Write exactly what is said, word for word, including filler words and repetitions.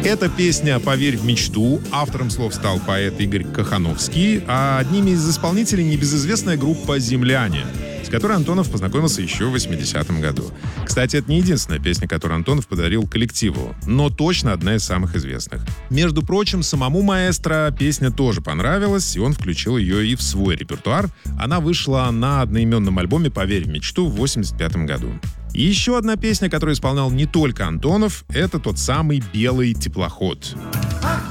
Эта песня «Поверь в мечту». Автором слов стал поэт Игорь Кохановский, а одними из исполнителей небезызвестная группа «Земляне», с которой Антонов познакомился еще в восьмидесятом году. Кстати, это не единственная песня, которую Антонов подарил коллективу, но точно одна из самых известных. Между прочим, самому маэстро песня тоже понравилась, и он включил ее и в свой репертуар. Она вышла на одноименном альбоме «Поверь в мечту» в восемьдесят пятом году. И еще одна песня, которую исполнял не только Антонов, это тот самый «Белый теплоход».